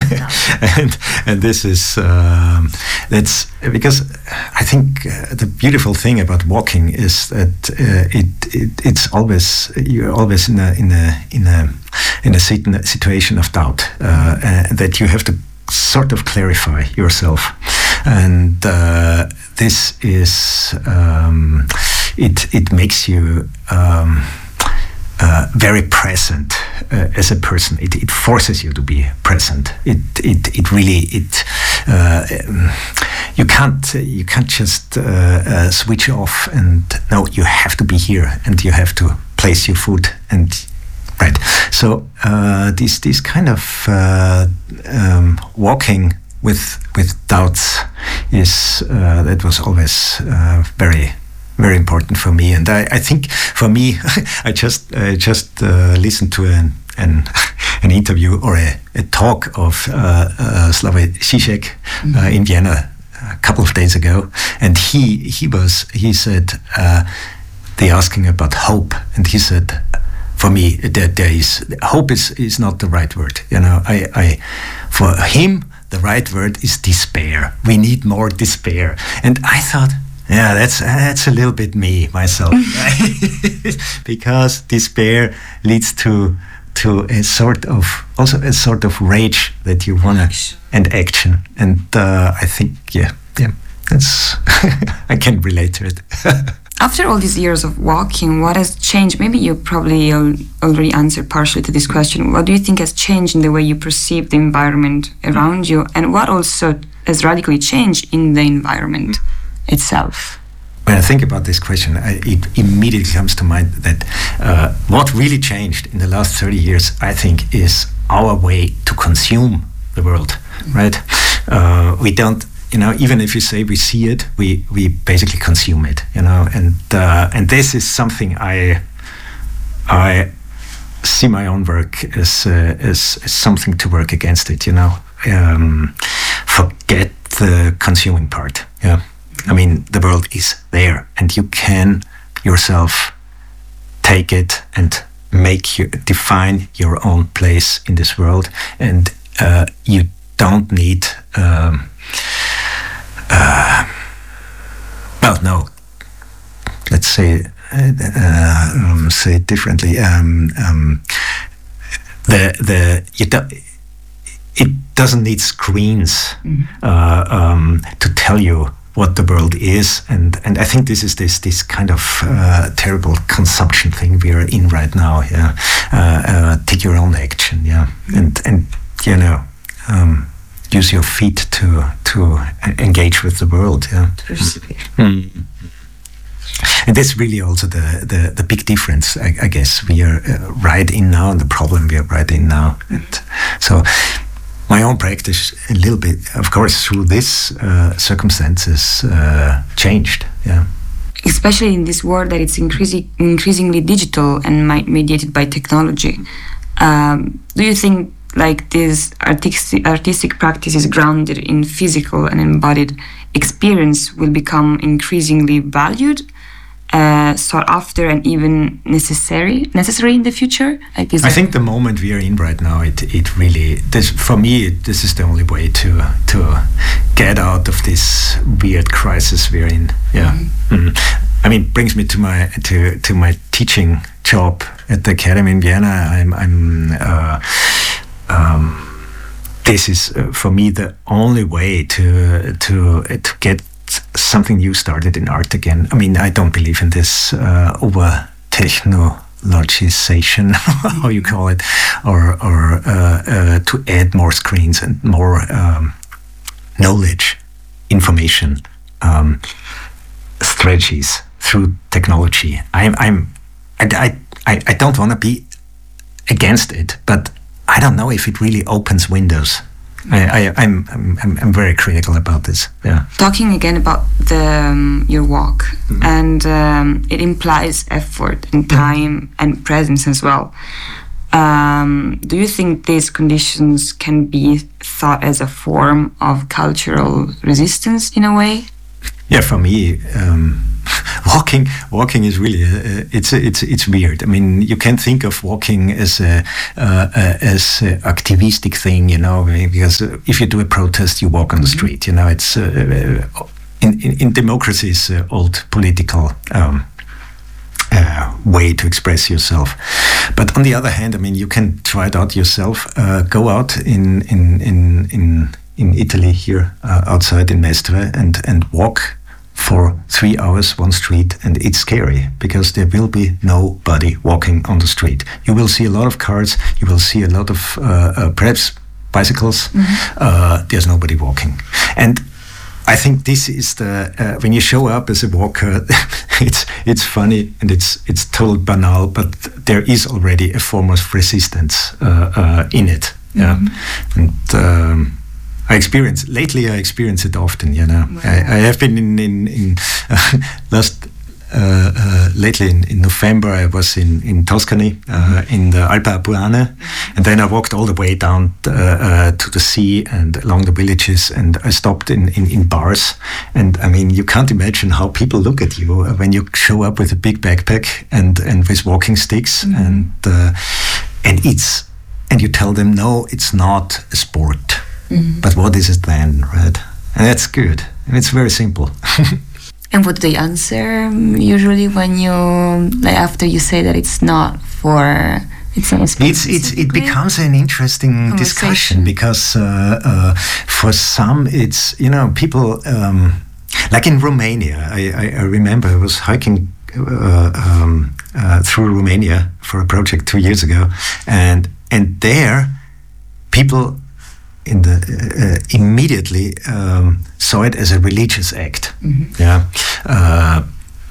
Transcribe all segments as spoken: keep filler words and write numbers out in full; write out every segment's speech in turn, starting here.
and and this is um, that's because I think uh, the beautiful thing about walking is that uh, it, it it's always you're always in a in a in a in a situation of doubt uh, uh, that you have to sort of clarify yourself, and uh, this is um, it it makes you um, uh, very present uh, as a person. It, it forces you to be present. It it it really it uh, you can't you can't just uh, uh, switch off and no, you have to be here and you have to place your foot and. Right. So uh, this this kind of uh, um, walking with with doubts is uh, that was always uh, very very important for me. And I, I think for me, I just I just uh, listened to an an, an interview or a, a talk of uh, uh, Slavoj Žižek mm-hmm. uh, in Vienna a couple of days ago, and he he was he said uh, they asking about hope, and he said. For me, there, there is hope is, is not the right word. You know, I, I, for him, the right word is despair. We need more despair. And I thought, yeah, that's that's a little bit me myself, because despair leads to to a sort of also a sort of rage that you wanna and action. And uh, I think, yeah, yeah, that's I can relate to it. After all these years of walking, what has changed? Maybe you probably already answered partially to this question. What do you think has changed in the way you perceive the environment around you? And what also has radically changed in the environment itself? When I think about this question, I, it immediately comes to mind that uh, what really changed in the last thirty years, I think, is our way to consume the world, right? Uh, we don't You know, even if you say we see it, we, we basically consume it. You know, and uh, and this is something I I see my own work as uh, as, as something to work against it. You know, um, forget the consuming part. Yeah, I mean the world is there, and you can yourself take it and make you define your own place in this world, and uh, you don't need. Um, Uh, well, no. Let's say uh, um, say it differently. Um, um, the the you do, it doesn't need screens mm-hmm. uh, um, to tell you what the world is, and, and I think this is this this kind of uh, terrible consumption thing we are in right now. Yeah, uh, uh, take your own action. Yeah, mm-hmm. and and you know. Um, use your feet to to engage with the world. Yeah. Mm. And that's really also the, the, the big difference, I, I guess, we are uh, right in now, and the problem we are right in now. And so my own practice, a little bit, of course, through this uh, circumstances, uh, changed. Yeah. Especially in this world that it's increasing, increasingly digital and mediated by technology. Um, do you think like this artistic, artistic practice is grounded in physical and embodied experience will become increasingly valued, uh, sought after, and even necessary necessary in the future? Like I think the moment we are in right now, it it really this for me it, this is the only way to to get out of this weird crisis we're in. Yeah, mm-hmm. mm. I mean, brings me to my to to my teaching job at the Academy in Vienna. I'm I'm. Uh, Um, this is uh, for me the only way to to uh, to get something new started in art again. I mean, I don't believe in this uh, over technologization, how you call it, or or uh, uh, to add more screens and more um, knowledge, information, um, strategies through technology. I'm I'm I I I don't want to be against it, but I don't know if it really opens windows. I, I, I'm, I'm, I'm very critical about this. Yeah. Talking again about the um, your walk, mm-hmm. and um, it implies effort and time mm-hmm. and presence as well. Um, do you think these conditions can be thought as a form of cultural resistance in a way? Yeah, for me, um, walking walking is really uh, it's it's it's weird. I mean, you can think of walking as a uh, uh, as a activistic thing, you know, because if you do a protest, you walk on the street. You know, it's uh, in, in in democracies, uh, old political um, uh, way to express yourself. But on the other hand, I mean, you can try it out yourself. Uh, go out in in in in in Italy here uh, outside in Mestre and and walk for three hours one street, and it's scary because there will be nobody walking on the street. You will see a lot of cars, you will see a lot of uh, uh, perhaps bicycles. Mm-hmm. Uh, there's nobody walking. And I think this is the uh, when you show up as a walker, it's it's funny and it's it's total banal, but there is already a form of resistance uh, uh, in it. Yeah, mm-hmm. and. Um, I experience lately. I experience it often. You know, wow. I, I have been in in, in uh, last uh, uh, lately in, in November. I was in in Tuscany, uh, mm-hmm. in the Alpe Apuane, and then I walked all the way down uh, uh, to the sea and along the villages. And I stopped in, in in bars. And I mean, you can't imagine how people look at you when you show up with a big backpack and and with walking sticks, mm-hmm. and uh, and it's and you tell them, no, it's not a sport. Mm-hmm. But what is it then, right? And that's good. And it's very simple. And what do they answer usually when you, like, after you say that it's not for, it's not a it's, it's It becomes an interesting discussion because uh, uh, for some it's, you know, people, um, like in Romania, I, I, I remember I was hiking uh, um, uh, through Romania for a project two years ago. And, and there, people in the uh, immediately um, saw it as a religious act. Mm-hmm. Yeah, uh,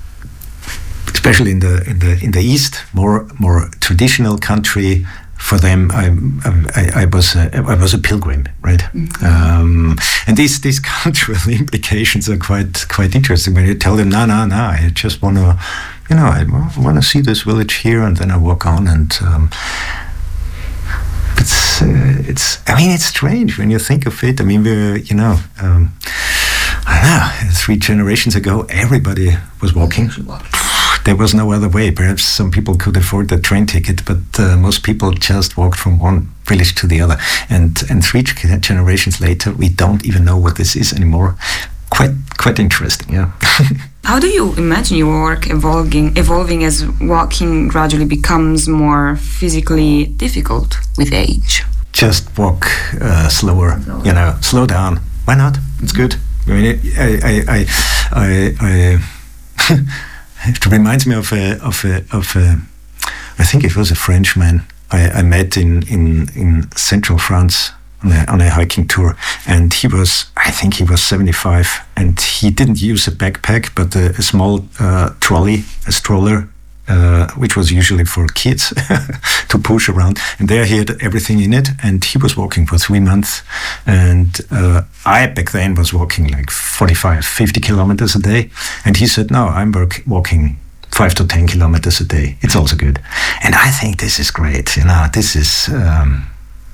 especially in the in the in the East, more more traditional country. For them, I I, I was a, I was a pilgrim, right? Mm-hmm. Um, and these these cultural implications are quite quite interesting when you tell them, no, no, no, I just want to, you know, I want to see this village here, and then I walk on and. Um, It's, uh, it's. I mean, it's strange when you think of it. I mean, we're, you know, um, I don't know. Three generations ago, everybody was walking. There was no other way. Perhaps some people could afford the train ticket, but uh, most people just walked from one village to the other. And and three generations later, we don't even know what this is anymore. Quite quite interesting, yeah. How do you imagine your work evolving, evolving as walking gradually becomes more physically difficult with age? Just walk uh, slower, slower, you know, slow down. Why not? It's good. I mean, I, I, I, I, I it reminds me of a, of a, of a, I think it was a Frenchman I, I met in, in, in central France. On a, on a hiking tour, and he was, I think he was seventy-five, and he didn't use a backpack, but a, a small uh, trolley, a stroller, uh, which was usually for kids to push around. And there he had everything in it, and he was walking for three months. And uh, I back then was walking like forty-five, fifty kilometers a day, and he said, "No, I'm work- walking." Five to ten kilometers a day. It's also good, and I think this is great. You know, this is. Um,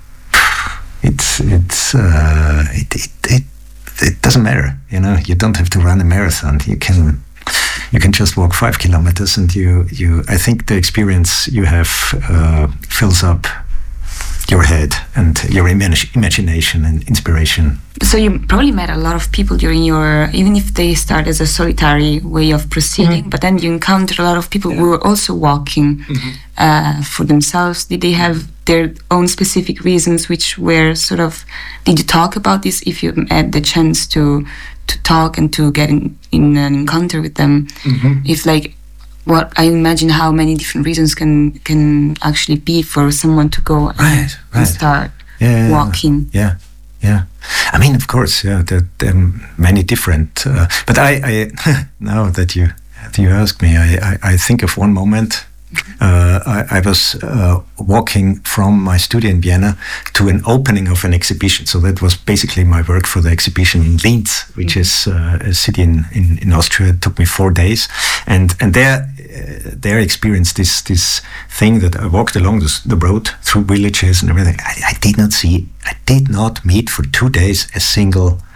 It's it's uh, it, it it it doesn't matter, you know. You don't have to run a marathon. You can you can just walk five kilometers, and you you. I think the experience you have uh, fills up your head and your imag- imagination and inspiration. So you probably met a lot of people during your, even if they start as a solitary way of proceeding, mm-hmm. but then you encountered a lot of people yeah. who were also walking mm-hmm. uh, for themselves. Did they have their own specific reasons, which were sort of, did you talk about this if you had the chance to to talk and to get in, in an encounter with them? Mm-hmm. If like, what I imagine how many different reasons can can actually be for someone to go and, right, right. and start yeah, walking. Yeah, yeah. I mean, of course, yeah. There, there are many different. Uh, but I, I now that you that you ask me, I, I, I think of one moment. Uh, I, I was uh, walking from my studio in Vienna to an opening of an exhibition. So that was basically my work for the exhibition in Linz, which mm-hmm. is uh, a city in, in, in Austria. It took me four days. And and there, uh, there I experienced this this thing that I walked along this, the road through villages and everything. I, I did not see, I did not meet for two days a single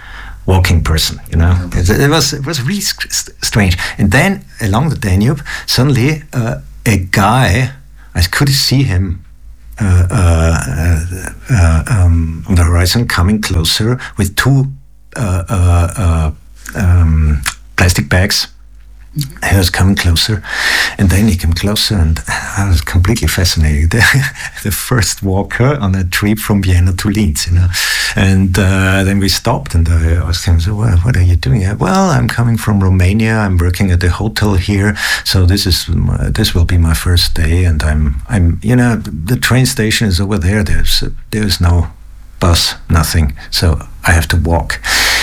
walking person, you know. It, it was it was really st- strange. And then along the Danube, suddenly uh, a guy, I could see him uh, uh, uh, um, on the horizon, coming closer with two uh, uh, uh, um, plastic bags. He was coming closer, and then he came closer, and I was completely fascinated. The first walker on a trip from Vienna to Linz, you know. And uh, then we stopped, and I asked him, "So, well, what are you doing?" "Well, I'm coming from Romania. I'm working at a hotel here, so this is my, this will be my first day, and I'm I'm you know the train station is over there. There's there's no bus, nothing, so I have to walk."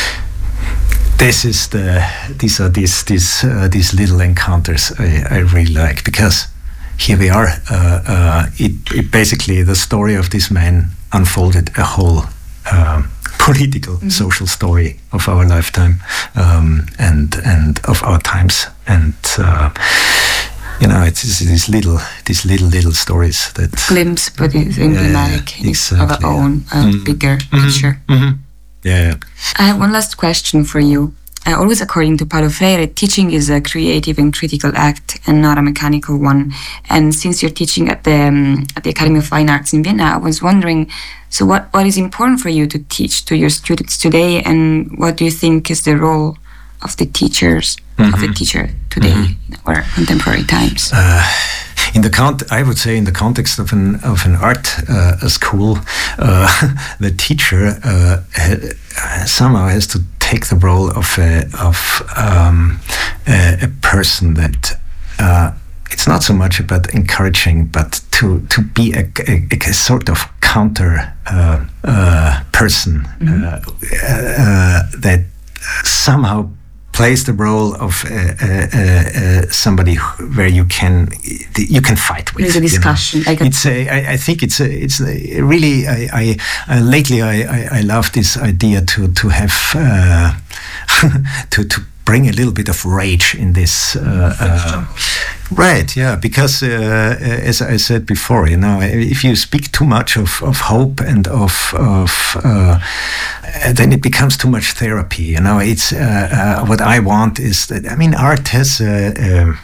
This is the these are these these uh, these little encounters I, I really like, because here we are. Uh, uh, it, it basically the story of this man unfolded a whole um, political, mm-hmm. social story of our lifetime um, and and of our times. And uh, you know, it's, it's these little these little little stories that glimpse, but it's emblematic yeah, exactly, of our own uh, mm-hmm. bigger mm-hmm. picture. Mm-hmm. Yeah. I have one last question for you. Uh, always according to Paulo Freire, teaching is a creative and critical act and not a mechanical one. And since you're teaching at the um, at the Academy of Fine Arts in Vienna, I was wondering, so what, what is important for you to teach to your students today, and what do you think is the role of the teachers, mm-hmm. of the teacher today mm-hmm. in our contemporary times? Uh, in the con- I would say in the context of an of an art uh, a school, uh, the teacher uh, ha- somehow has to take the role of a of um, a, a person that uh, it's not so much about encouraging, but to to be a, a, a sort of counter uh, uh, person mm-hmm. uh, uh, that somehow plays the role of uh, uh, uh, somebody who, where you can you can fight with. There's a discussion. You know? I it's a, I, I think it's a, it's a really. I, I uh, lately I, I, I love this idea to to have uh, to to bring a little bit of rage in this. Uh, uh, right. Yeah. Because uh, as I said before, you know, if you speak too much of, of hope and of of uh, then it becomes too much therapy. You know, it's uh, uh, what I want is that, I mean, art has a,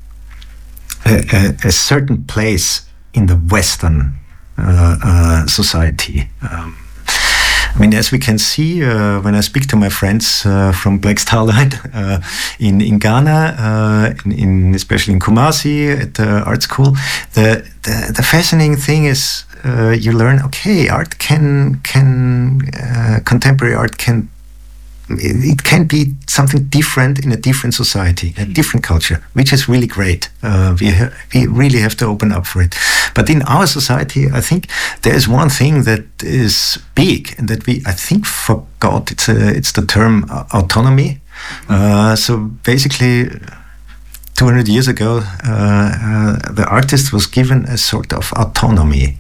a, a, a certain place in the Western uh, uh, society. Um, I mean, as we can see, uh, when I speak to my friends uh, from Black Starlight uh, in in Ghana, uh, in, in especially in Kumasi at the art school, the the, the fascinating thing is uh, you learn. Okay, art can can uh, contemporary art can. It can be something different in a different society, a different culture, which is really great. Uh, we ha- we really have to open up for it. But in our society, I think there is one thing that is big and that we, I think, forgot. It's a, it's the term uh, autonomy. Uh, so basically, two hundred years ago, uh, uh, the artist was given a sort of autonomy.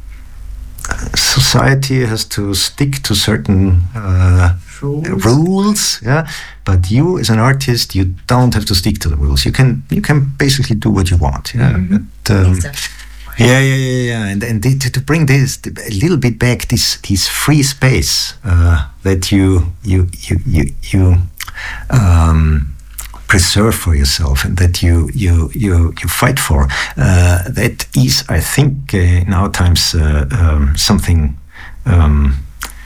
Society has to stick to certain uh, rules. rules, yeah. But you, as an artist, you don't have to stick to the rules. You can, you can basically do what you want, yeah. Mm-hmm. But, um, exactly. Yeah, yeah, yeah, yeah. And and to, to bring this a little bit back, this this free space uh, that you you you you you. Um, preserve for yourself and that you you you you fight for. Uh, that is, I think, uh, in our times uh, um, something um,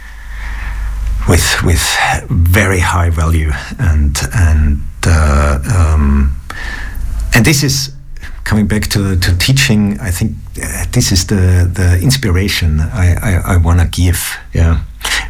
with with very high value, and and uh, um, and this is coming back to to teaching. I think uh, this is the the inspiration I I, I want to give. Yeah.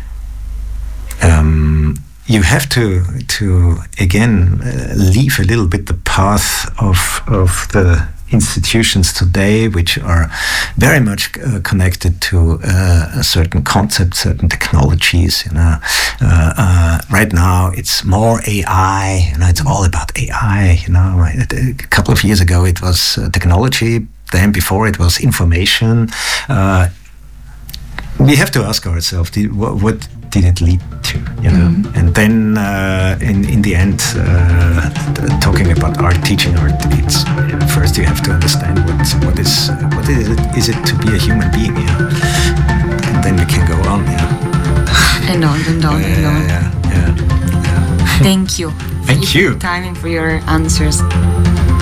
Um, You have to to again uh, leave a little bit the path of of the institutions today, which are very much uh, connected to uh, a certain concept, certain technologies. You know, uh, uh, right now it's more A I. You know, it's all about A I. You know, a couple of years ago it was uh, technology. Then before it was information. Uh, we have to ask ourselves, did, what, what did it lead to, you know? Mm-hmm. And then uh, in, in the end, uh, t- talking about art, teaching art, it's uh, first you have to understand what what is what is it, is it to be a human being, yeah? And then we can go on, yeah. And on and on yeah, and on. Yeah, yeah, yeah. Thank you. Thank for you. your time and for your answers.